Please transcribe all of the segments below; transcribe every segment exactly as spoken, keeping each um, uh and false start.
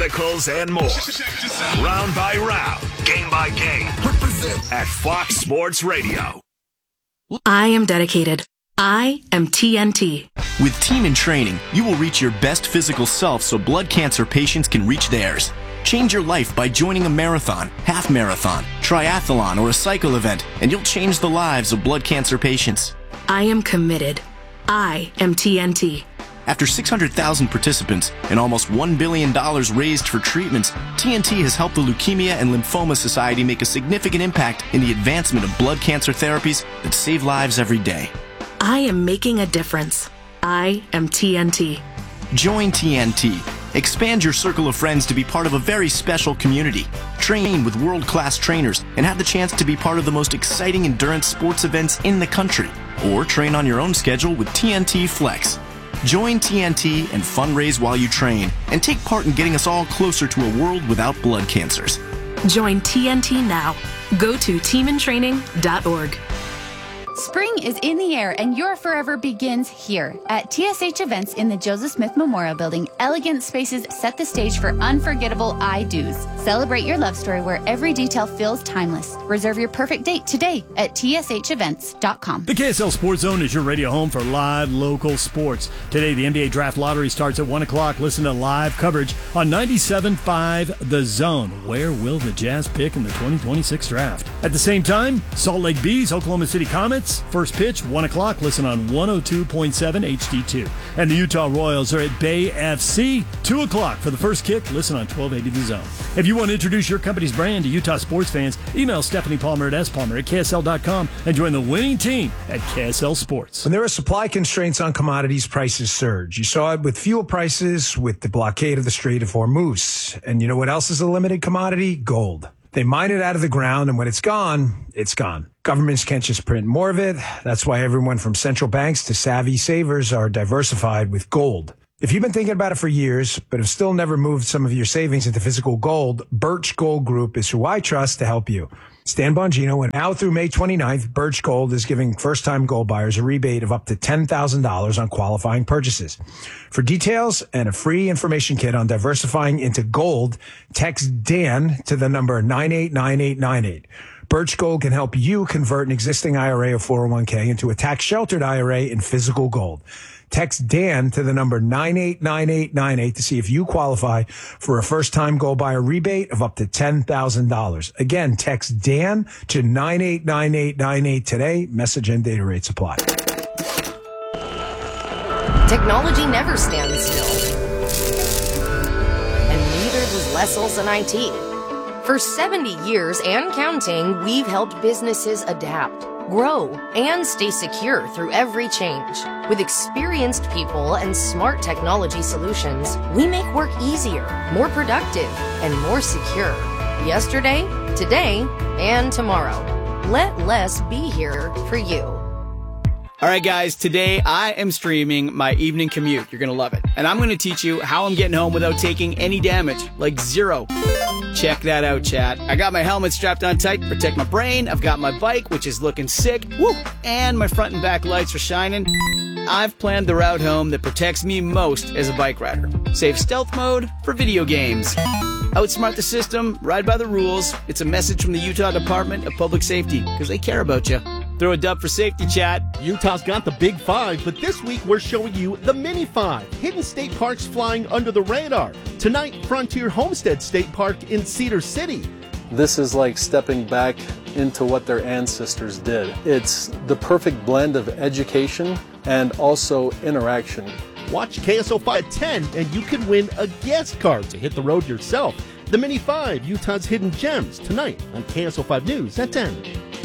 articles, and more. Round by round, game by game. Represent at Fox Sports Radio. I am dedicated. I am T N T. With Team in Training, you will reach your best physical self so blood cancer patients can reach theirs. Change your life by joining a marathon, half marathon, triathlon, or a cycle event, and you'll change the lives of blood cancer patients. I am committed. I am T N T. After six hundred thousand participants and almost one billion dollars raised for treatments, T N T has helped the Leukemia and Lymphoma Society make a significant impact in the advancement of blood cancer therapies that save lives every day. I am making a difference. I am T N T. Join T N T. Expand your circle of friends to be part of a very special community. Train with world-class trainers and have the chance to be part of the most exciting endurance sports events in the country. Or train on your own schedule with T N T Flex. Join T N T and fundraise while you train and take part in getting us all closer to a world without blood cancers. Join T N T now. Go to team in training dot org. Spring is in the air and your forever begins here. At T S H Events in the Joseph Smith Memorial Building, elegant spaces set the stage for unforgettable I-dos. Celebrate your love story where every detail feels timeless. Reserve your perfect date today at T S H events dot com. The K S L Sports Zone is your radio home for live local sports. Today, the N B A Draft Lottery starts at one o'clock. Listen to live coverage on ninety-seven point five The Zone. Where will the Jazz pick in the twenty twenty-six draft? At the same time, Salt Lake Bees, Oklahoma City Comets. First pitch, one o'clock. Listen on one oh two point seven H D two. And the Utah Royals are at Bay F C. two o'clock for the first kick. Listen on twelve eighty The Zone. If you want to introduce your company's brand to Utah sports fans, email Stephanie Palmer at s palmer at k s l dot com and join the winning team at K S L Sports. When there are supply constraints on commodities, prices surge. You saw it with fuel prices, with the blockade of the Strait of Hormuz. And you know what else is a limited commodity? Gold. They mine it out of the ground, and when it's gone, it's gone. Governments can't just print more of it. That's why everyone from central banks to savvy savers are diversified with gold. If you've been thinking about it for years, but have still never moved some of your savings into physical gold, Birch Gold Group is who I trust to help you. Stan Bongino, and now through May twenty-ninth, Birch Gold is giving first-time gold buyers a rebate of up to ten thousand dollars on qualifying purchases. For details and a free information kit on diversifying into gold, text Dan to the number nine eight nine eight nine eight. Birch Gold can help you convert an existing I R A or four oh one k into a tax-sheltered I R A in physical gold. Text Dan to the number nine eight nine eight nine eight to see if you qualify for a first-time gold buyer rebate of up to ten thousand dollars. Again, text Dan to nine eight nine eight nine eight today. Message and data rates apply. Technology never stands still. And neither does Les Olson I T. For seventy years and counting, we've helped businesses adapt, grow, and stay secure through every change. With experienced people and smart technology solutions, we make work easier, more productive, and more secure. Yesterday, today, and tomorrow. Let Les be here for you. All right, guys, today I am streaming my evening commute. You're going to love it. And I'm going to teach you how I'm getting home without taking any damage, like zero. Check that out, chat. I got my helmet strapped on tight to protect my brain. I've got my bike, which is looking sick. Woo! And my front and back lights are shining. I've planned the route home that protects me most as a bike rider. Save stealth mode for video games. Outsmart the system, ride by the rules. It's a message from the Utah Department of Public Safety, because they care about you. Throw a dub for safety, chat. Utah's got the Big Five, but this week we're showing you the Mini Five. Hidden state parks flying under the radar. Tonight, Frontier Homestead State Park in Cedar City. This is like stepping back into what their ancestors did. It's the perfect blend of education and also interaction. Watch K S L five at ten and you can win a guest card to hit the road yourself. The Mini Five, Utah's Hidden Gems, tonight on K S L five News at ten.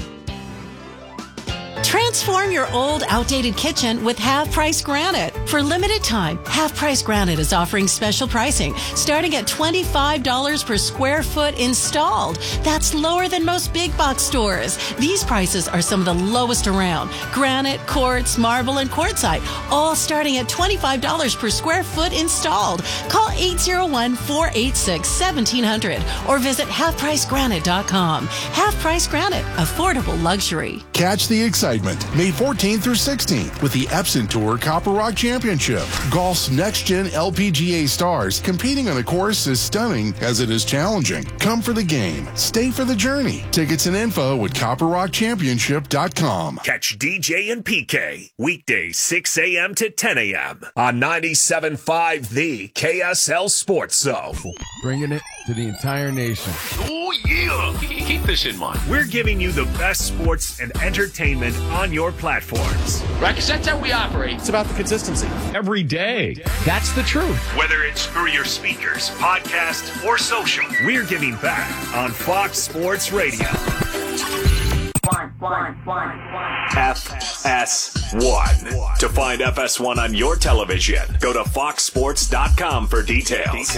Transform your old, outdated kitchen with Half Price Granite. For limited time, Half Price Granite is offering special pricing, starting at twenty-five dollars per square foot installed. That's lower than most big box stores. These prices are some of the lowest around. Granite, quartz, marble, and quartzite, all starting at twenty-five dollars per square foot installed. Call eight oh one, four eight six, one seven zero zero or visit half price granite dot com. Half Price Granite, affordable luxury. Catch the excitement eighteenth, May fourteenth through sixteenth with the Epson Tour Copper Rock Championship. Golf's next-gen L P G A stars competing on a course as stunning as it is challenging. Come for the game. Stay for the journey. Tickets and info at copper rock championship dot com. Catch D J and P K weekdays six a.m. to ten a.m. on ninety-seven point five The K S L Sports Zone. Bringing it to the entire nation. Oh, yeah. Keep this in mind. We're giving you the best sports and entertainment on your platforms. Right, because that's how we operate. It's about the consistency. Every day. That's the truth. Whether it's through your speakers, podcast, or social, we're giving back on Fox Sports Radio. One, one, one, one. F S one. To find F S one on your television, go to fox sports dot com for details.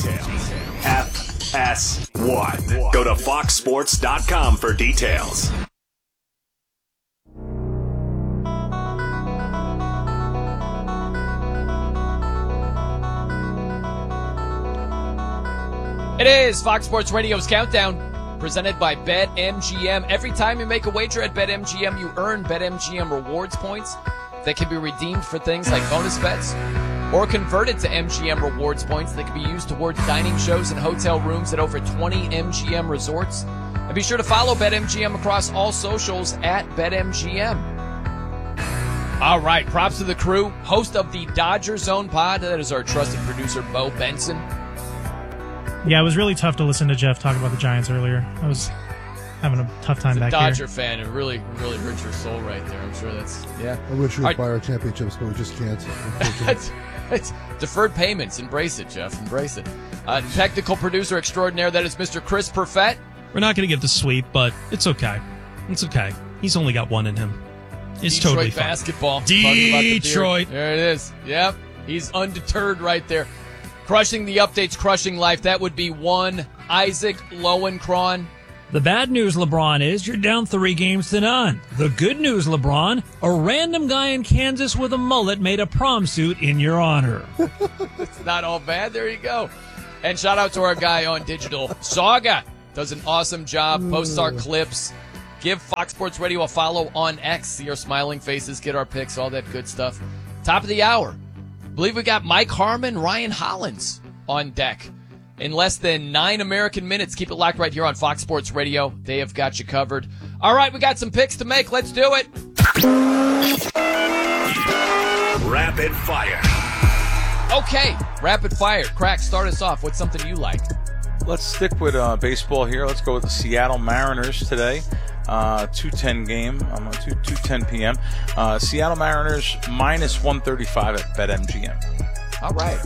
F S one. Go to fox sports dot com for details. It is Fox Sports Radio's Countdown, presented by BetMGM. Every time you make a wager at BetMGM, you earn BetMGM rewards points that can be redeemed for things like bonus bets or converted to M G M rewards points that can be used towards dining shows and hotel rooms at over twenty M G M resorts. And be sure to follow BetMGM across all socials at BetMGM. All right, props to the crew. Host of the Dodger Zone pod, that is our trusted producer, Bo Benson. Yeah, it was really tough to listen to Jeff talk about the Giants earlier. I was having a tough time As a back Dodger here. fan, it really, really hurts your soul right there. I'm sure that's, yeah. I wish we All could buy our championships, but we just can't. it's, it's deferred payments. Embrace it, Jeff. Embrace it. Uh, technical producer extraordinaire, that is Mister Chris Perfett. We're not going to get the sweep, but it's okay. It's okay. He's only got one in him. It's Detroit totally fine. basketball. Talking about the Detroit. beard. There it is. Yep. He's undeterred right there. Crushing the updates, crushing life. That would be one Isaac Lowenkron. The bad news, LeBron, is you're down three games to none. The good news, LeBron, a random guy in Kansas with a mullet made a prom suit in your honor. It's not all bad. There you go. And shout out to our guy on digital. Saga does an awesome job. Posts our clips. Give Fox Sports Radio a follow on X. See our smiling faces, get our pics, all that good stuff. Top of the hour. I believe we got Mike Harmon, Ryan Hollins on deck. In less than nine American minutes. Keep it locked right here on Fox Sports Radio. They have got you covered. All right, we got some picks to make. Let's do it. Rapid fire. Okay, rapid fire. Crack, start us off. What's something you like? Let's stick with uh, baseball here. Let's go with the Seattle Mariners today. Uh, two ten game, um, two ten p.m. Uh, Seattle Mariners minus one thirty-five at BetMGM. All right.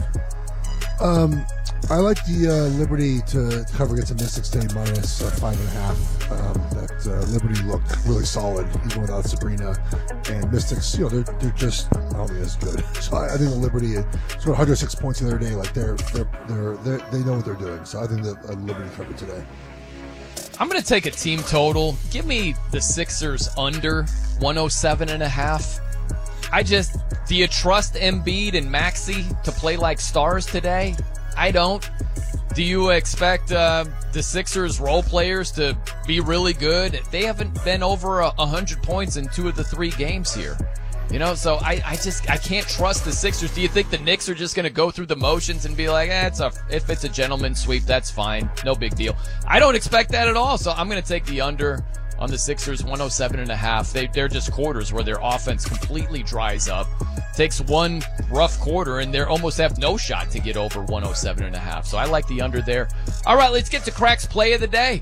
Um, I like the uh, Liberty to cover against a Mystic State minus uh, five and a half. Um, that uh, Liberty looked really solid even without Sabrina, and Mystics, you know, they're they're just I don't think as good. So I, I think the Liberty scored one hundred six points the other day. Like they're they're they're, they're they know what they're doing. So I think that uh, Liberty covered today. I'm going to take a team total. Give me the Sixers under one oh seven and a half. I just, do you trust Embiid and Maxey to play like stars today? I don't. Do you expect uh, the Sixers role players to be really good? They haven't been over a one hundred points in two of the three games here. You know, so I, I just I can't trust the Sixers. Do you think the Knicks are just going to go through the motions and be like, eh, it's a, if it's a gentleman's sweep, that's fine. No big deal. I don't expect that at all, so I'm going to take the under on the Sixers, one oh seven and a half. They, they're just quarters where their offense completely dries up. Takes one rough quarter, and they almost have no shot to get over one oh seven and a half. So I like the under there. All right, let's get to Crack's play of the day.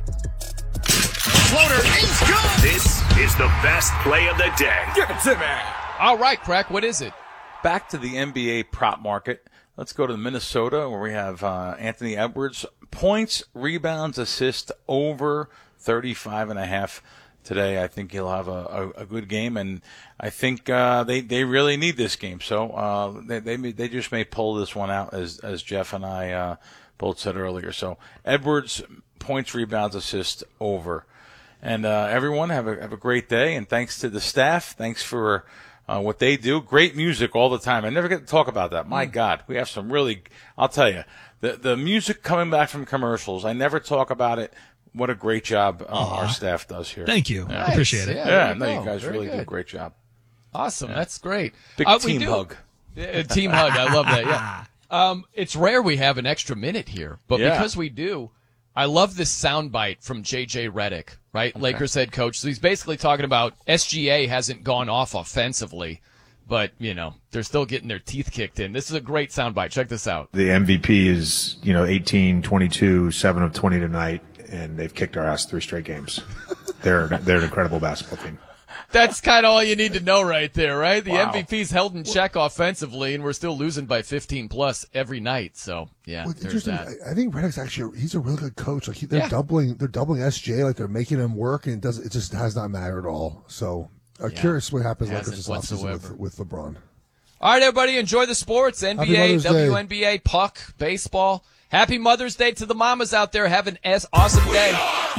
Floater is good. This is the best play of the day. Give it to me. All right, Crack, what is it? Back to the N B A prop market. Let's go to Minnesota, where we have uh, Anthony Edwards. Points, rebounds, assists over thirty-five and a half today. I think he'll have a, a, a good game, and I think uh, they they really need this game. So uh, they they they just may pull this one out, as as Jeff and I uh, both said earlier. So Edwards, points, rebounds, assists over, and uh, everyone have a have a great day, and thanks to the staff. Thanks for uh, what they do. Great music all the time. I never get to talk about that. My mm. God, we have some really. I'll tell you, the the music coming back from commercials. I never talk about it what a great job uh, our staff does here. Thank you. Yeah. I appreciate it. Yeah, there yeah you no, go. you guys Very really do a good. great job. Awesome. That's great. Big Uh, we team do- hug. Yeah, team hug. I love that. Yeah. Um, it's rare we have an extra minute here, but Yeah. because we do, I love this soundbite from J J Redick, right? Okay. Lakers head coach. So he's basically talking about S G A hasn't gone off offensively, but, you know, they're still getting their teeth kicked in. This is a great soundbite. Check this out. The M V P is, you know, eighteen, twenty-two, seven of twenty tonight, and they've kicked our ass three straight games. They're they're an incredible basketball team. That's kind of all you need to know right there, right? The Wow. M V P's held in check offensively, and we're still losing by fifteen plus every night. So, yeah, Well, there's interesting. that. I I think Redick's actually he's a really good coach. Like he, they're Yeah. doubling, they're doubling S J. Like they're making him work, and it does. It just has not mattered at all. So, uh, Yeah. curious what happens Hasn't Lakers this offseason whatsoever. with, with LeBron. All right, everybody, enjoy the sports. N B A, Happy Mother's Day. W N B A, puck, baseball. Happy Mother's Day to the mamas out there. Have an S- awesome day.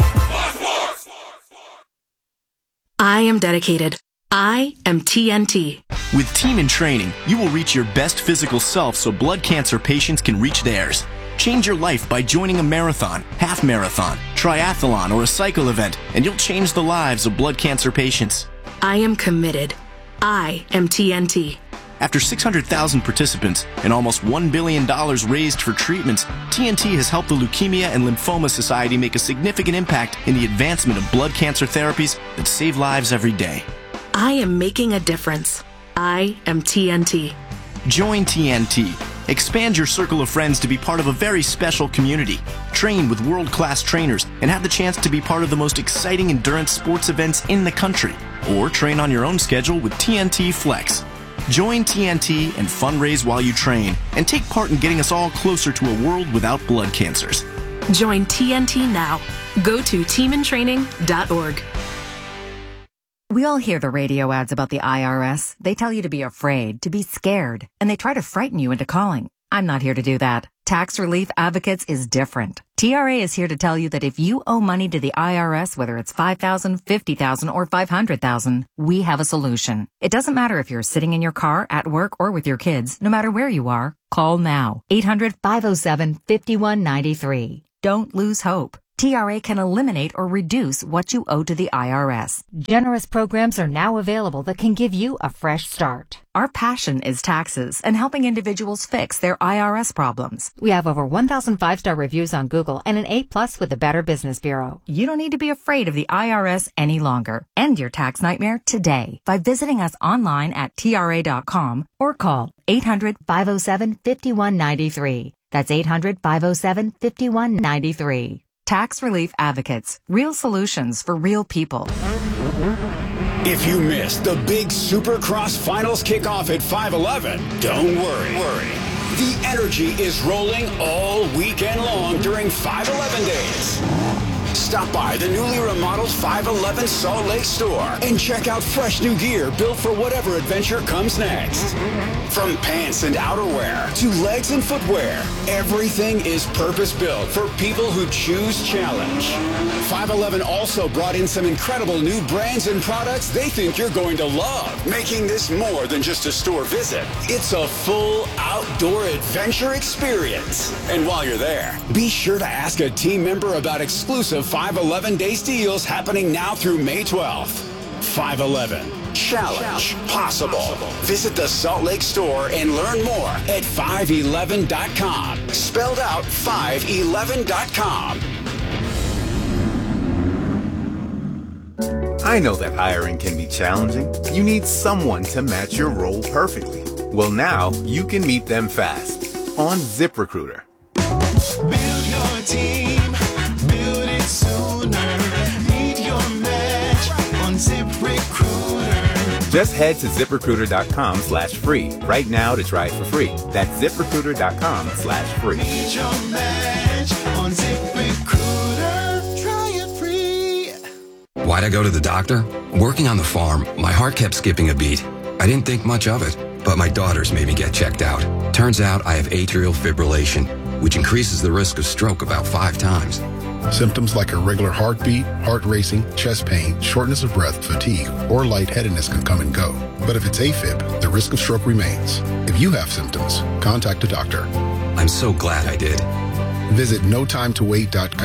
I am dedicated. I am T N T. With Team in Training, you will reach your best physical self so blood cancer patients can reach theirs. Change your life by joining a marathon, half marathon, triathlon, or a cycle event, and you'll change the lives of blood cancer patients. I am committed. I am T N T. After six hundred thousand participants and almost one billion dollars raised for treatments, T N T has helped the Leukemia and Lymphoma Society make a significant impact in the advancement of blood cancer therapies that save lives every day. I am making a difference. I am T N T. Join T N T. Expand your circle of friends to be part of a very special community. Train with world-class trainers and have the chance to be part of the most exciting endurance sports events in the country. Or train on your own schedule with T N T Flex. Join T N T and fundraise while you train and take part in getting us all closer to a world without blood cancers. Join T N T now. Go to team in training dot org. We all hear the radio ads about the I R S. They tell you to be afraid, to be scared, and they try to frighten you into calling. I'm not here to do that. Tax Relief Advocates is different. T R A is here to tell you that if you owe money to the I R S, whether it's five thousand dollars, fifty thousand dollars, or five hundred thousand dollars, we have a solution. It doesn't matter if you're sitting in your car, at work, or with your kids. No matter where you are, call now. eight hundred, five oh seven, five one nine three. Don't lose hope. T R A can eliminate or reduce what you owe to the I R S. Generous programs are now available that can give you a fresh start. Our passion is taxes and helping individuals fix their I R S problems. We have over one thousand five-star reviews on Google and an A plus with the Better Business Bureau. You don't need to be afraid of the I R S any longer. End your tax nightmare today by visiting us online at T R A dot com or call eight hundred, five oh seven, five one nine three. That's eight hundred, five oh seven, five one nine three. Tax Relief Advocates. Real solutions for real people. If you missed the big Supercross Finals kickoff at five eleven, don't worry. worry. The energy is rolling all weekend long during five eleven days. Stop by the newly remodeled five eleven Salt Lake store and check out fresh new gear built for whatever adventure comes next. From pants and outerwear to legs and footwear, everything is purpose-built for people who choose challenge. five eleven also brought in some incredible new brands and products they think you're going to love, making this more than just a store visit. It's a full outdoor adventure experience. And while you're there, be sure to ask a team member about exclusive five eleven Days deals happening now through May twelfth. five eleven. Challenge possible. Visit the Salt Lake store and learn more at five eleven dot com. Spelled out five eleven dot com. I know that hiring can be challenging. You need someone to match your role perfectly. Well, now you can meet them fast on ZipRecruiter. Build your team, build it sooner. Meet your match on ZipRecruiter. Just head to ZipRecruiter.com slash free right now to try it for free. That's ZipRecruiter.com slash free. Meet your match on ZipRecruiter. Try it free. Why'd I go to the doctor? Working on the farm, my heart kept skipping a beat. I didn't think much of it, but my daughters made me get checked out. Turns out I have atrial fibrillation, which increases the risk of stroke about five times. Symptoms like irregular heartbeat, heart racing, chest pain, shortness of breath, fatigue, or lightheadedness can come and go. But if it's AFib, the risk of stroke remains. If you have symptoms, contact a doctor. I'm so glad I did. Visit no time to wait dot com.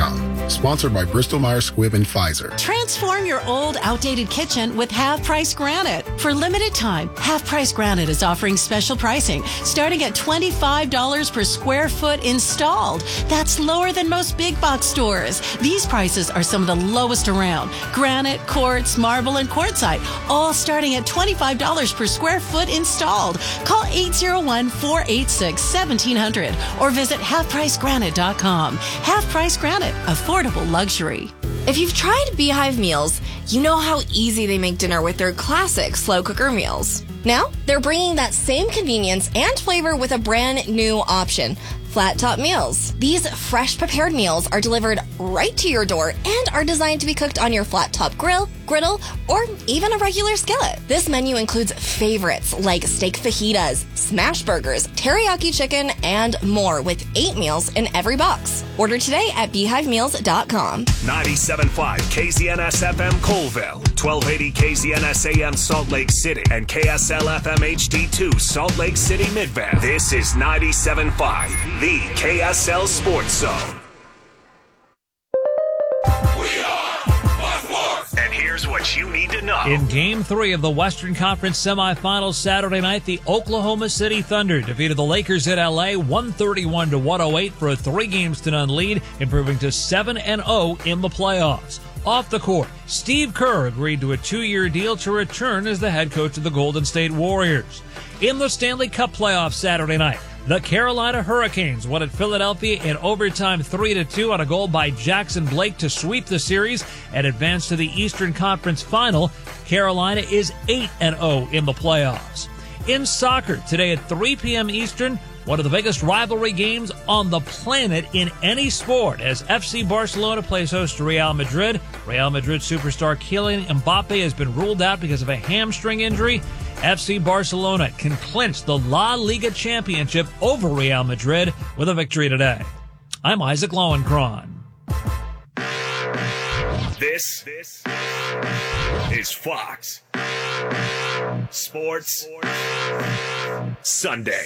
Sponsored by Bristol Myers Squibb and Pfizer. Transform your old, outdated kitchen with Half Price Granite. For limited time, Half Price Granite is offering special pricing, starting at twenty-five dollars per square foot installed. That's lower than most big box stores. These prices are some of the lowest around. Granite, quartz, marble, and quartzite, all starting at twenty-five dollars per square foot installed. Call eight zero one, four eight six, one seven zero zero or visit half price granite dot com. Half Price Granite, affordable luxury. If you've tried Beehive meals, you know how easy they make dinner with their classic slow cooker meals. Now, they're bringing that same convenience and flavor with a brand new option. Flat Top Meals. These fresh prepared meals are delivered right to your door and are designed to be cooked on your flat top grill, griddle, or even a regular skillet. This menu includes favorites like steak fajitas, smash burgers, teriyaki chicken, and more with eight meals in every box. Order today at beehive meals dot com. ninety-seven point five K Z N S F M Colville, twelve eighty K Z N S A M Salt Lake City, and K S L F M H D two Salt Lake City Midvale. This is ninety-seven point five, the K S L Sports Zone. And here's what you need to know. In Game three of the Western Conference semifinals Saturday night, the Oklahoma City Thunder defeated the Lakers at L A one thirty-one to one oh eight for a three games to none lead, improving to seven and oh in the playoffs. Off the court, Steve Kerr agreed to a two-year deal to return as the head coach of the Golden State Warriors. In the Stanley Cup playoffs Saturday night, the Carolina Hurricanes won at Philadelphia in overtime three to two on a goal by Jackson Blake to sweep the series and advance to the Eastern Conference Final. Carolina is eight and oh in the playoffs. In soccer, today at three p.m. Eastern, one of the biggest rivalry games on the planet in any sport as F C Barcelona plays host to Real Madrid. Real Madrid superstar Kylian Mbappe has been ruled out because of a hamstring injury. F C Barcelona can clinch the La Liga championship over Real Madrid with a victory today. I'm Isaac Lowenkron. This, this is Fox Sports Sunday.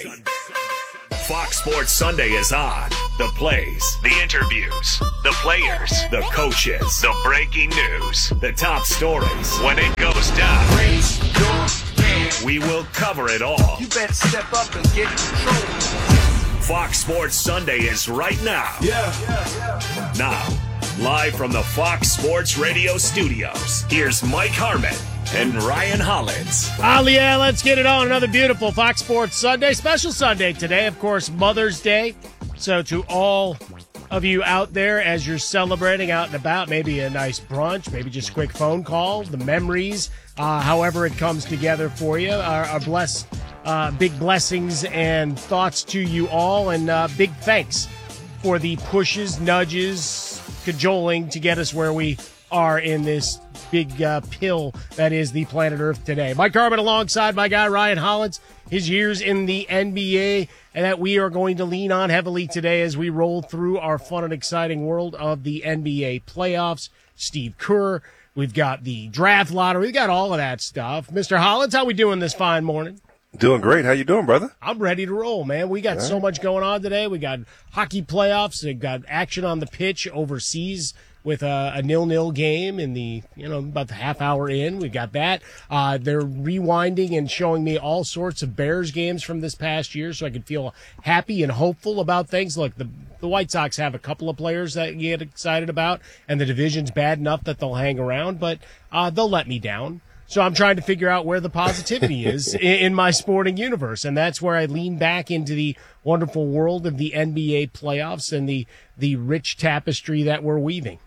Fox Sports Sunday is on. The plays, the interviews, the players, the coaches, the breaking news, the top stories. When it goes down, raise your hand. We will cover it all. You better step up and get control. Fox Sports Sunday is right now. Yeah. yeah, yeah. Now, live from the Fox Sports Radio studios, here's Mike Harmon and Ryan Hollins. Oh, yeah, let's get it on. Another beautiful Fox Sports Sunday. Special Sunday today, of course, Mother's Day. So to all of you out there as you're celebrating out and about, maybe a nice brunch, maybe just a quick phone call, the memories, uh, however it comes together for you, are, are blessed, uh, big blessings and thoughts to you all, and uh, big thanks for the pushes, nudges, cajoling to get us where we are in this big uh, pill that is the planet Earth today. Mike Harmon alongside my guy Ryan Hollins, his years in the N B A, and that we are going to lean on heavily today as we roll through our fun and exciting world of the N B A playoffs. Steve Kerr, we've got the draft lottery, we've got all of that stuff. Mister Hollins, how we doing this fine morning? Doing great. How you doing, brother? I'm ready to roll, man. We got All so right. much going on today. We got hockey playoffs. We got action on the pitch overseas with a, a nil-nil game in the, you know, about the half hour in. We got that. Uh, they're rewinding and showing me all sorts of Bears games from this past year so I can feel happy and hopeful about things. Look, the, the White Sox have a couple of players that you get excited about, and the division's bad enough that they'll hang around, but uh, they'll let me down. So I'm trying to figure out where the positivity is in, in my sporting universe, and that's where I lean back into the wonderful world of the N B A playoffs and the, the rich tapestry that we're weaving.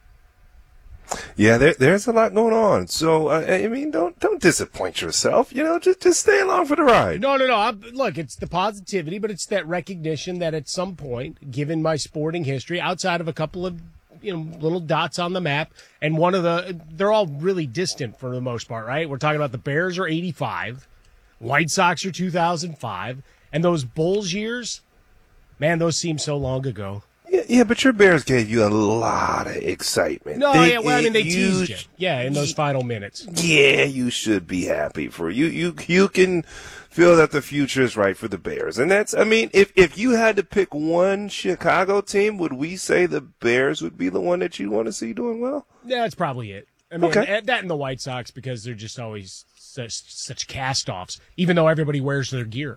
Yeah, there, there's a lot going on. So, uh, I mean, don't don't disappoint yourself. You know, just just stay along for the ride. No, no, no. I'm, look, it's the positivity, but it's that recognition that at some point, given my sporting history, outside of a couple of, you know, little dots on the map, and one of the, they're all really distant for the most part, right? We're talking about the Bears are eighty-five, White Sox are two thousand five, and those Bulls years, man, those seem so long ago. Yeah, Yeah, but your Bears gave you a lot of excitement. No, They- yeah, well, I mean, they you teased you. Yeah, in those final minutes. Yeah, you should be happy for you. You you can feel that the future is right for the Bears, and that's. I mean, if if you had to pick one Chicago team, would we say the Bears would be the one that you want to see doing well? Yeah, that's probably it. I mean, Okay. and that and the White Sox because they're just always such, such cast-offs, even though everybody wears their gear.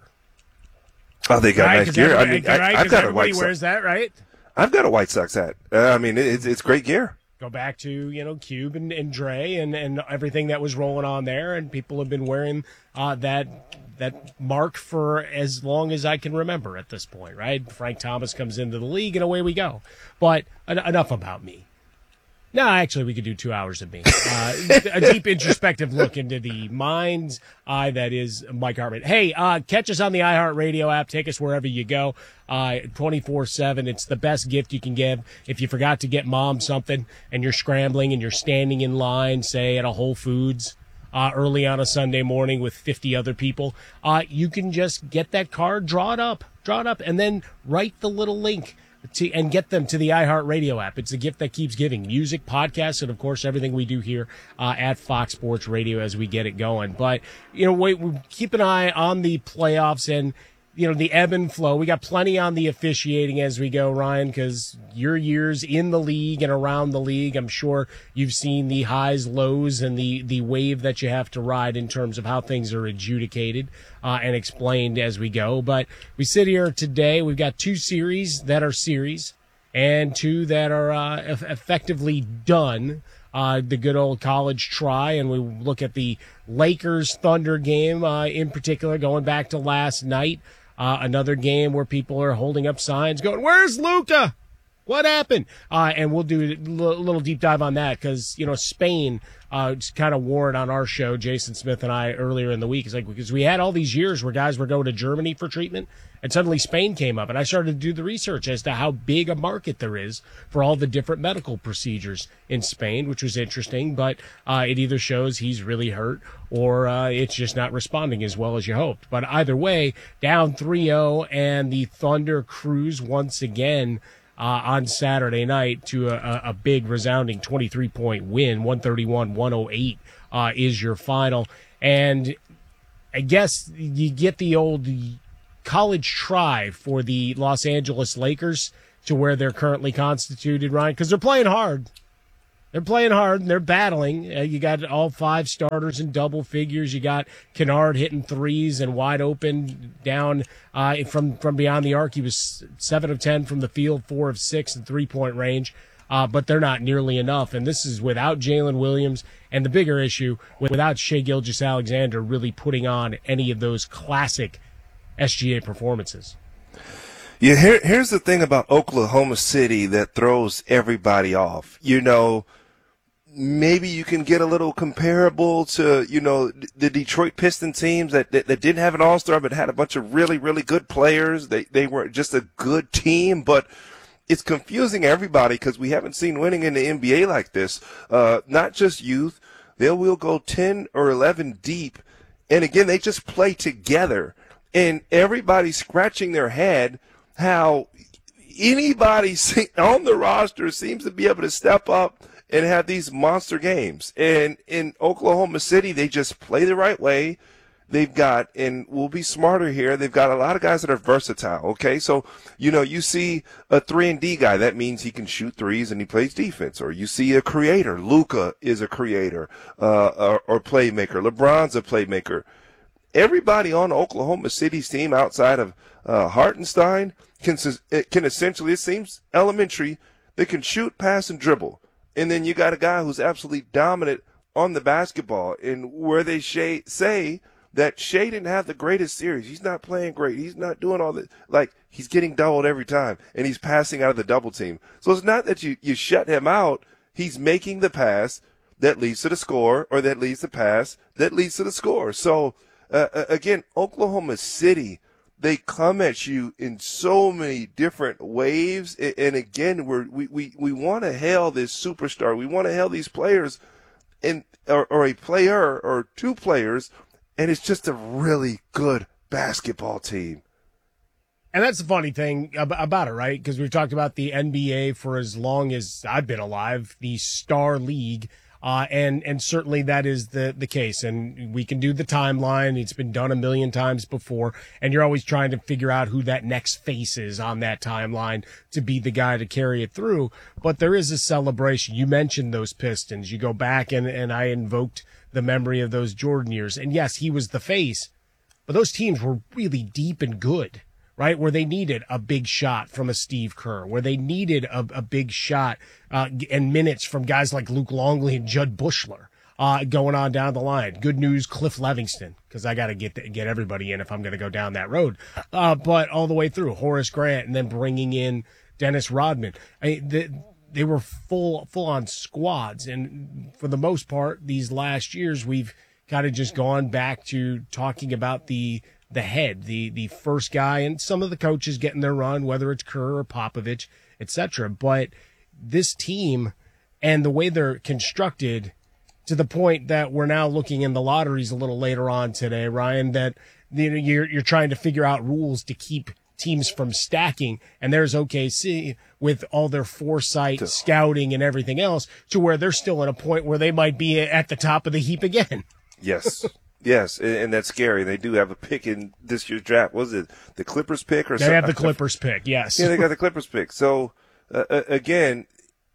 Oh, they got Right? nice 'Cause gear. I everybody- mean, I, right? I've 'Cause got a everybody White wears Sox. that, right? I've got a White Sox hat. Uh, I mean, it, it's it's great gear. Go back to, you know, Cube and, and Dre and, and everything that was rolling on there, and people have been wearing uh, that that mark for as long as I can remember at this point, right? Frank Thomas comes into the league, and away we go. But en- enough about me. No, actually, we could do two hours of me. Uh, a deep introspective look into the mind's eye that is Mike Hartman. Hey, uh, catch us on the iHeartRadio app. Take us wherever you go, uh, twenty-four seven. It's the best gift you can give. If you forgot to get mom something and you're scrambling and you're standing in line, say, at a Whole Foods uh, early on a Sunday morning with fifty other people, uh, you can just get that card, draw it up, draw it up, and then write the little link to, and get them to the iHeartRadio app. It's a gift that keeps giving. Music, podcasts, and, of course, everything we do here uh, at Fox Sports Radio as we get it going. But, you know, wait, we keep an eye on the playoffs and, you know, the ebb and flow. We got plenty on the officiating as we go, Ryan, because your years in the league and around the league, I'm sure you've seen the highs, lows, and the, the wave that you have to ride in terms of how things are adjudicated uh, and explained as we go. But we sit here today. We've got two series that are series and two that are uh, eff- effectively done. Uh, the good old college try, and we look at the Lakers Thunder game uh, in particular, going back to last night. Uh, another game where people are holding up signs going, "Where's Luka? What happened?" Uh, and we'll do a little, little deep dive on that because, you know, Spain uh, kind of wore it on our show, Jason Smith and I, earlier in the week. It's like, because we had all these years where guys were going to Germany for treatment, and suddenly Spain came up. And I started to do the research as to how big a market there is for all the different medical procedures in Spain, which was interesting. But uh, it either shows he's really hurt or uh, it's just not responding as well as you hoped. But either way, down three oh, and the Thunder cruise once again Uh, on Saturday night to a, a big resounding twenty-three point win. one thirty-one one oh eight uh, is your final. And I guess you get the old college try for the Los Angeles Lakers to where they're currently constituted, Ryan, because they're playing hard. They're playing hard and they're battling. Uh, you got all five starters in double figures. You got Kennard hitting threes and wide open down uh, from from beyond the arc. He was seven of ten from the field, four of six in three point range. Uh, but they're not nearly enough. And this is without Jalen Williams. And the bigger issue, without Shai Gilgeous-Alexander really putting on any of those classic S G A performances. Yeah, here, here's the thing about Oklahoma City that throws everybody off. You know, maybe you can get a little comparable to, you know, the Detroit Pistons teams that, that, that didn't have an all-star but had a bunch of really, really good players. They they were just a good team, but it's confusing everybody because we haven't seen winning in the N B A like this. Uh, not just youth. They will go ten or eleven deep. And, again, they just play together. And everybody's scratching their head how anybody on the roster seems to be able to step up and have these monster games. And in Oklahoma City, they just play the right way. They've got, and we'll be smarter here, they've got a lot of guys that are versatile, okay? So, you know, you see a three and D guy, that means he can shoot threes and he plays defense. Or you see a creator. Luka is a creator uh, or, or playmaker. LeBron's a playmaker. Everybody on Oklahoma City's team outside of uh, Hartenstein can, can essentially, it seems elementary, they can shoot, pass, and dribble. And then you got a guy who's absolutely dominant on the basketball. And where they sh- say that Shai didn't have the greatest series. He's not playing great. He's not doing all that. Like, he's getting doubled every time, and he's passing out of the double team. So it's not that you, you shut him out. He's making the pass that leads to the score, or that leads to pass that leads to the score. So, uh, again, Oklahoma City, they come at you in so many different waves. And, and again, we're, we, we, we want to hail this superstar. We want to hail these players and, or, or a player or two players. And it's just a really good basketball team. And that's the funny thing ab- about it, right? Because we've talked about the N B A for as long as I've been alive, the Star League. Uh, and, and certainly that is the, the case. And we can do the timeline. It's been done a million times before. And you're always trying to figure out who that next face is on that timeline to be the guy to carry it through. But there is a celebration. You mentioned those Pistons. You go back and, and I invoked the memory of those Jordan years. And yes, he was the face, but those teams were really deep and good. Right, where they needed a big shot from a Steve Kerr, where they needed a, a big shot uh, and minutes from guys like Luke Longley and Judd Bushler uh, going on down the line. Good news, Cliff Levingston, because I got to get get everybody in if I'm going to go down that road. Uh, but all the way through, Horace Grant, and then bringing in Dennis Rodman. I mean, the, they were full full on squads, and for the most part, these last years we've kind of just gone back to talking about the. the head, the the first guy, and some of the coaches getting their run, whether it's Kerr or Popovich, et cetera. But this team and the way they're constructed to the point that we're now looking in the lotteries a little later on today, Ryan, that you know, you're, you're trying to figure out rules to keep teams from stacking. And there's O K C with all their foresight, scouting, and everything else to where they're still at a point where they might be at the top of the heap again. Yes. Yes, and, and that's scary. They do have a pick in this year's draft. What was it the Clippers pick or they something? They have the Clippers pick, yes. Yeah, they got the Clippers pick. So, uh, uh, again,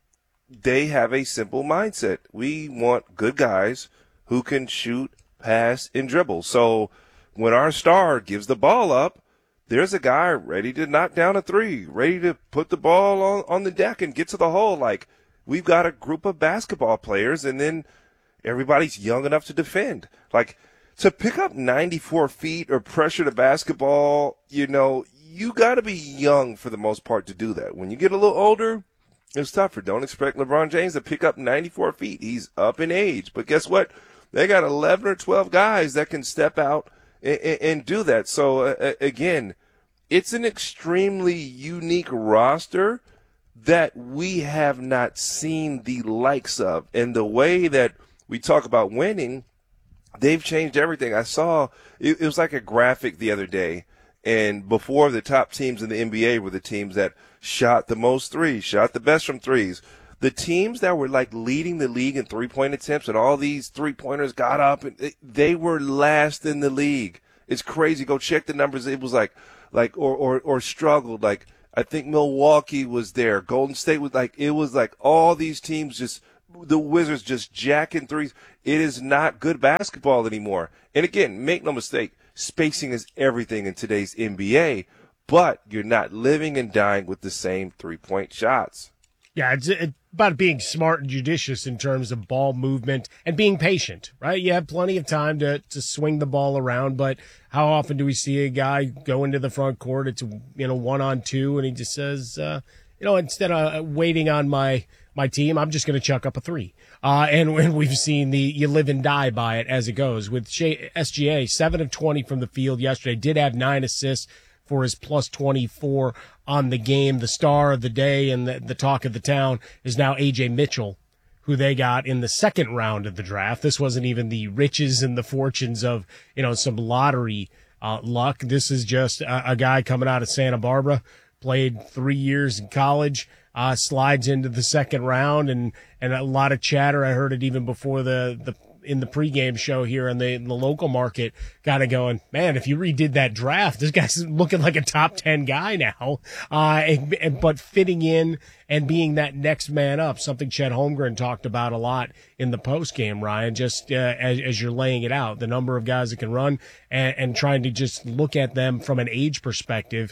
they have a simple mindset. We want good guys who can shoot, pass, and dribble. So when our star gives the ball up, there's a guy ready to knock down a three, ready to put the ball on, on the deck and get to the hole. Like, we've got a group of basketball players, and then everybody's young enough to defend. Like, to pick up ninety-four feet or pressure the basketball, you know, you got to be young for the most part to do that. When you get a little older, it's tougher. Don't expect LeBron James to pick up ninety-four feet. He's up in age. But guess what? They got eleven or twelve guys that can step out and, and, and do that. So, uh, again, it's an extremely unique roster that we have not seen the likes of. And the way that we talk about winning, they've changed everything. I saw it, it was like a graphic the other day, and before the top teams in the N B A were the teams that shot the most threes, shot the best from threes. The teams that were like leading the league in three-point attempts, and all these three-pointers got up, and it, they were last in the league. It's crazy. Go check the numbers. It was like, like or or or struggled. Like I think Milwaukee was there. Golden State was like it was like all these teams just. The Wizards just jacking threes. It is not good basketball anymore. And again, make no mistake, spacing is everything in today's N B A, but you're not living and dying with the same three-point shots. Yeah, it's, it's about being smart and judicious in terms of ball movement and being patient, right? You have plenty of time to, to swing the ball around, but how often do we see a guy go into the front court? It's, you know, one on two, and he just says, uh, you know, instead of waiting on my my team, I'm just going to chuck up a three. Uh, and when we've seen the, you live and die by it as it goes. With S G A, seven of twenty from the field yesterday, did have nine assists for his plus twenty-four on the game. The star of the day and the, the talk of the town is now A J Mitchell, who they got in the second round of the draft. This wasn't even the riches and the fortunes of, you know, some lottery uh, luck. This is just a, a guy coming out of Santa Barbara, played three years in college, uh, slides into the second round, and, and a lot of chatter. I heard it even before the, the in the pregame show here in the, in the local market, kind of going, man, if you redid that draft, this guy's looking like a top ten guy now. Uh, and, and, but fitting in and being that next man up, something Chet Holmgren talked about a lot in the postgame, Ryan, just uh, as, as you're laying it out, the number of guys that can run and, and trying to just look at them from an age perspective.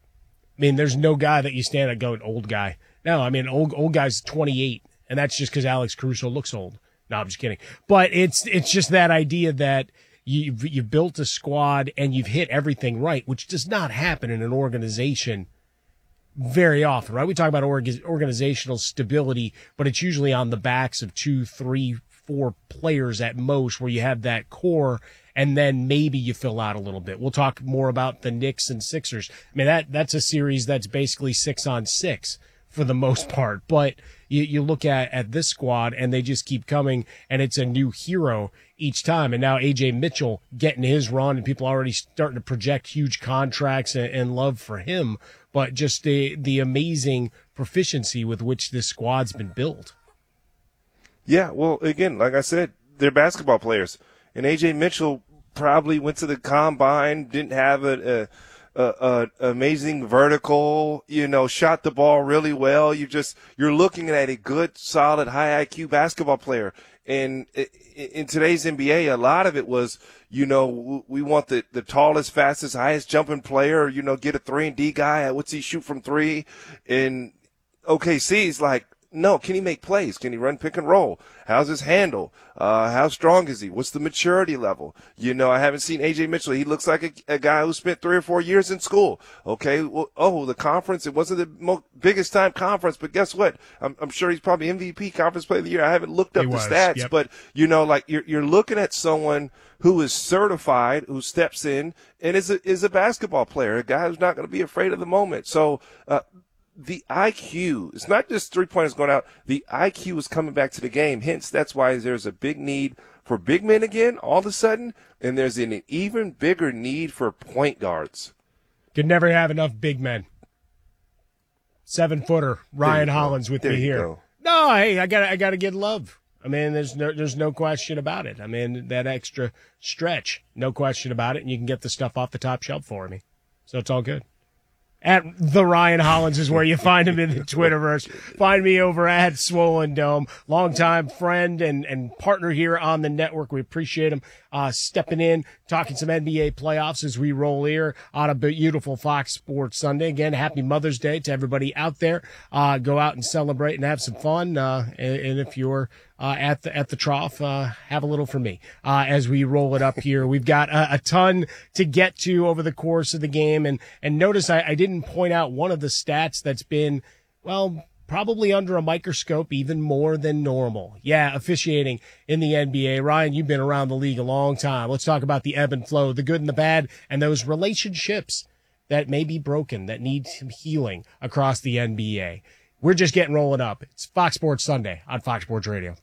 I mean, there's no guy that you stand at going, old guy. No, I mean, old, old guy's twenty-eight, and that's just because Alex Caruso looks old. No, I'm just kidding. But it's it's just that idea that you've, you've built a squad and you've hit everything right, which does not happen in an organization very often, right? We talk about org- organizational stability, but it's usually on the backs of two, three, four players at most, where you have that core, and then maybe you fill out a little bit. We'll talk more about the Knicks and Sixers. I mean, that that's a series that's basically six on six for the most part. But you, you look at, at this squad and they just keep coming, and it's a new hero each time. And now A J Mitchell getting his run, and people already starting to project huge contracts and, and love for him. But just the, the amazing proficiency with which this squad's been built. Yeah, well, again, like I said, they're basketball players. And A J Mitchell probably went to the combine, didn't have a, a, a, a amazing vertical, you know, shot the ball really well. You just, you're looking at a good, solid, high I Q basketball player. And in today's N B A, a lot of it was, you know, we want the, the tallest, fastest, highest jumping player, you know, get a three and D guy. What's he shoot from three? And O K C's like, no, can he make plays? Can he run pick and roll? How's his handle? Uh, how strong is he? What's the maturity level? You know, I haven't seen A J Mitchell. He looks like a, a guy who spent three or four years in school. Okay. Well, oh, the conference, it wasn't the mo- biggest time conference, but guess what? I'm, I'm sure he's probably M V P, conference player of the year. I haven't looked up He the was, stats, yep. but you know, like you're, you're looking at someone who is certified, who steps in and is a, is a basketball player, a guy who's not going to be afraid of the moment. So, uh, the I Q, it's not just three pointers going out. The I Q is coming back to the game. Hence, that's why there's a big need for big men again all of a sudden, and there's an even bigger need for point guards. Could never have enough big men. Seven footer Ryan Hollins with There me you here. go. No, hey, I got I got to get love. I mean, there's no there's no question about it. I mean, that extra stretch, no question about it, and you can get the stuff off the top shelf for me, so it's all good. At the Ryan Hollins is where you find him in the Twitterverse. Find me over at Swollen Dome. Longtime friend and, and partner here on the network. We appreciate him uh, stepping in, talking some N B A playoffs as we roll here on a beautiful Fox Sports Sunday. Again, happy Mother's Day to everybody out there. Uh, go out and celebrate and have some fun. Uh, and, and if you're Uh, at the at the trough, uh, have a little for me uh, as we roll it up here. We've got a, a ton to get to over the course of the game, and and notice I, I didn't point out one of the stats that's been, well, probably under a microscope even more than normal. Yeah, officiating in the N B A. Ryan, you've been around the league a long time. Let's talk about the ebb and flow, the good and the bad, and those relationships that may be broken, that need some healing across the N B A. We're just getting rolling up. It's Fox Sports Sunday on Fox Sports Radio.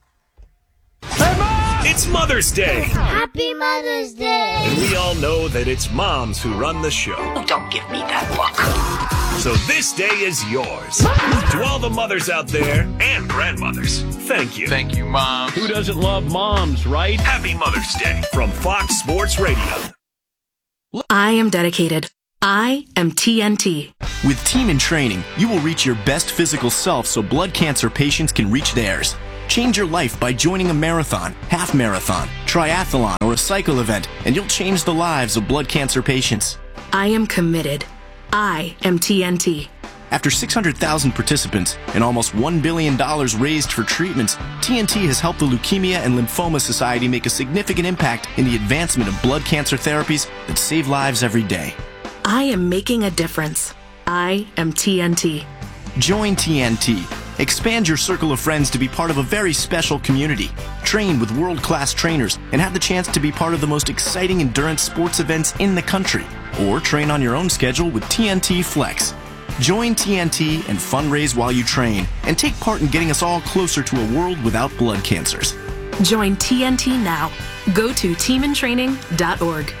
It's Mother's Day. Happy Mother's Day! And we all know that it's moms who run the show. Oh, don't give me that look. So this day is yours. To all the mothers out there and grandmothers, thank you. Thank you, Mom. Who doesn't love moms, right? Happy Mother's Day from Fox Sports Radio. I am dedicated. I am T N T. With Team in Training, you will reach your best physical self so blood cancer patients can reach theirs. Change your life by joining a marathon, half marathon, triathlon, or a cycle event, and you'll change the lives of blood cancer patients. I am committed. I am T N T. After six hundred thousand participants and almost one billion dollars raised for treatments, T N T has helped the Leukemia and Lymphoma Society make a significant impact in the advancement of blood cancer therapies that save lives every day. I am making a difference. I am T N T. Join T N T. Expand your circle of friends to be part of a very special community. Train with world-class trainers and have the chance to be part of the most exciting endurance sports events in the country. Or train on your own schedule with T N T Flex. Join T N T and fundraise while you train and take part in getting us all closer to a world without blood cancers. Join T N T now. Go to team in training dot org.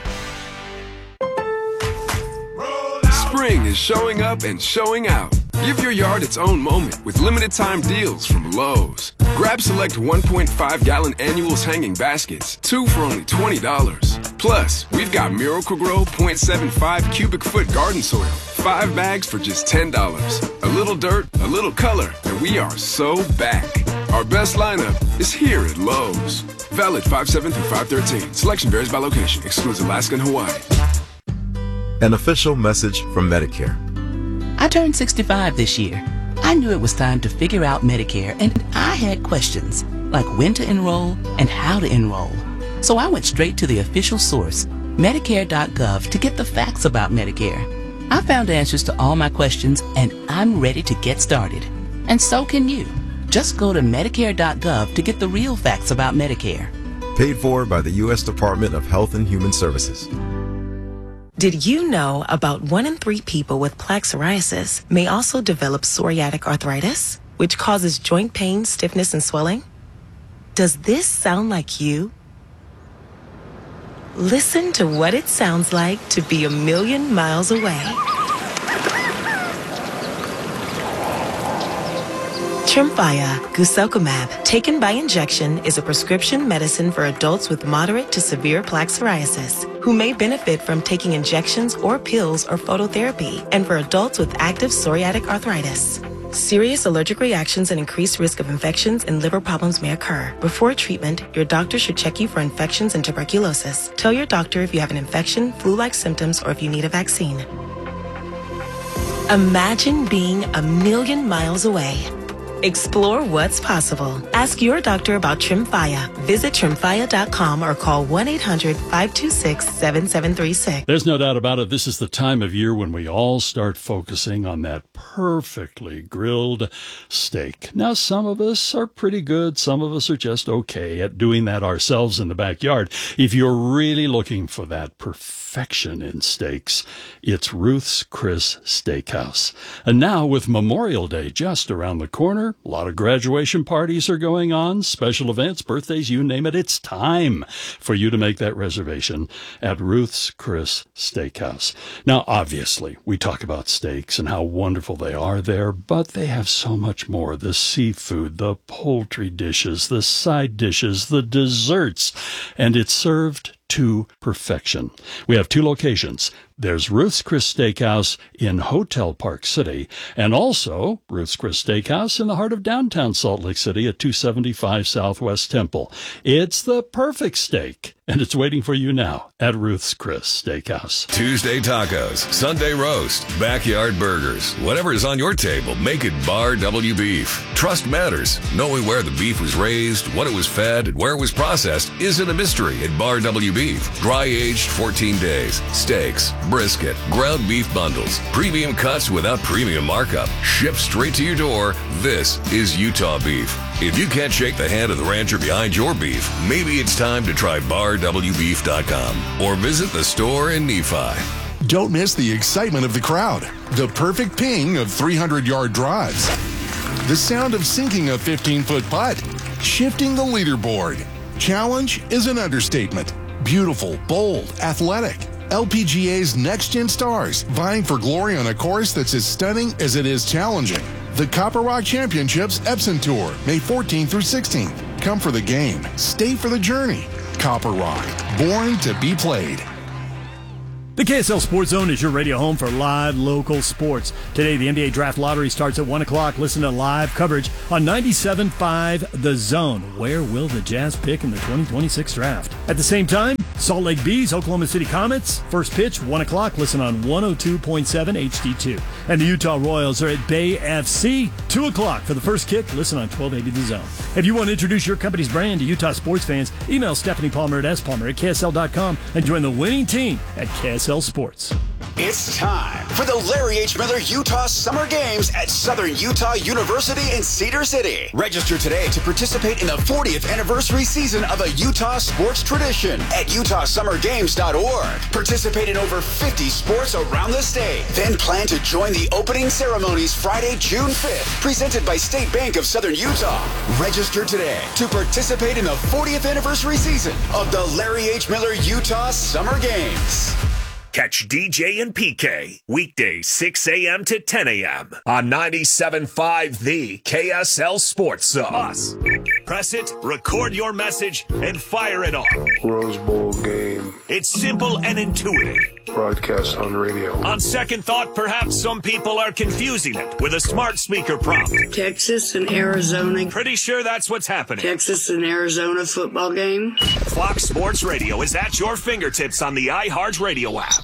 Spring is showing up and showing out. Give your yard its own moment with limited time deals from Lowe's. Grab select one point five gallon annuals hanging baskets, two for only twenty dollars. Plus, we've got Miracle-Gro zero point seven five cubic foot garden soil, five bags for just ten dollars. A little dirt, a little color, and we are so back. Our best lineup is here at Lowe's. Valid five seven through five thirteen. Selection varies by location. Excludes Alaska and Hawaii. An official message from Medicare. I turned sixty-five this year. I knew it was time to figure out Medicare, and I had questions, like when to enroll and how to enroll. So I went straight to the official source, Medicare dot gov, to get the facts about Medicare. I found answers to all my questions, and I'm ready to get started. And so can you. Just go to Medicare dot gov to get the real facts about Medicare. Paid for by the U S Department of Health and Human Services. Did you know about one in three people with plaque psoriasis may also develop psoriatic arthritis? which causes joint pain, stiffness, and swelling? Does this sound like you? Listen to what it sounds like to be a million miles away. Tremfya guselkumab, taken by injection, is a prescription medicine for adults with moderate to severe plaque psoriasis who may benefit from taking injections or pills or phototherapy, and for adults with active psoriatic arthritis. Serious allergic reactions and increased risk of infections and liver problems may occur. Before treatment, your doctor should check you for infections and tuberculosis. Tell your doctor if you have an infection, flu-like symptoms, or if you need a vaccine. Imagine being a million miles away. Explore what's possible. Ask your doctor about Tremfya. Visit Tremfya dot com or call one eight hundred, five two six, seven seven three six. There's no doubt about it. This is the time of year when we all start focusing on that perfectly grilled steak. Now, some of us are pretty good. Some of us are just okay at doing that ourselves in the backyard. If you're really looking for that perfection in steaks, it's Ruth's Chris Steakhouse. And now, with Memorial Day just around the corner, a lot of graduation parties are going on, special events, birthdays, you name it. It's time for you to make that reservation at Ruth's Chris Steakhouse. Now, obviously, we talk about steaks and how wonderful they are there, but they have so much more. The seafood, the poultry dishes, the side dishes, the desserts, and it's served to perfection. We have two locations. There's Ruth's Chris Steakhouse in Hotel Park City, and also Ruth's Chris Steakhouse in the heart of downtown Salt Lake City at two seventy-five Southwest Temple. It's the perfect steak, and it's waiting for you now at Ruth's Chris Steakhouse. Tuesday tacos, Sunday roast, backyard burgers. Whatever is on your table, make it Bar W Beef. Trust matters. Knowing where the beef was raised, what it was fed, and where it was processed isn't a mystery at Bar W Beef. Dry-aged fourteen days, steaks, brisket, ground beef bundles, premium cuts without premium markup, shipped straight to your door. This is Utah beef. If you can't shake the hand of the rancher behind your beef, maybe it's time to try bar w beef dot com or visit the store in Nephi. Don't miss the excitement of the crowd, the perfect ping of three hundred yard drives, the sound of sinking a fifteen foot putt, shifting the leaderboard. Challenge is an understatement. Beautiful, bold, athletic. L P G A's next-gen stars vying for glory on a course that's as stunning as it is challenging. The Copper Rock Championships Epson Tour, May fourteenth through sixteenth. Come for the game. Stay for the journey. Copper Rock, born to be played. The K S L Sports Zone is your radio home for live local sports. Today, the N B A Draft Lottery starts at one o'clock. Listen to live coverage on ninety-seven point five The Zone. Where will the Jazz pick in the twenty twenty-six draft? At the same time, Salt Lake Bees, Oklahoma City Comets. First pitch, one o'clock. Listen on one oh two point seven H D two. And the Utah Royals are at Bay F C. two o'clock for the first kick. Listen on twelve eighty The Zone. If you want to introduce your company's brand to Utah sports fans, email Stephanie Palmer at s palmer at k s l dot com and join the winning team at K S L Sports. It's time for the Larry H. Miller Utah Summer Games at Southern Utah University in Cedar City. Register today to participate in the fortieth anniversary season of a Utah sports tradition at utah summer games dot org. Participate in over fifty sports around the state. Then plan to join the opening ceremonies Friday, June fifth, presented by State Bank of Southern Utah. Register today to participate in the fortieth anniversary season of the Larry H. Miller Utah Summer Games. Catch D J and P K weekdays six a.m. to ten a.m. on ninety-seven point five The K S L Sports Zone. Us. Press it, record your message, and fire it off. Rose Bowl game. It's simple and intuitive. Broadcast on radio. On second thought, perhaps some people are confusing it with a smart speaker prompt. Texas and Arizona. Pretty sure that's what's happening. Texas and Arizona football game. Fox Sports Radio is at your fingertips on the iHeart Radio app.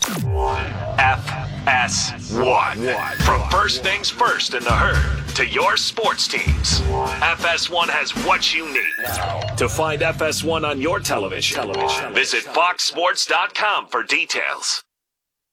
F S one. From first things first in the herd to your sports teams, F S one has what you need. To find F S one on your television, visit fox sports dot com for details.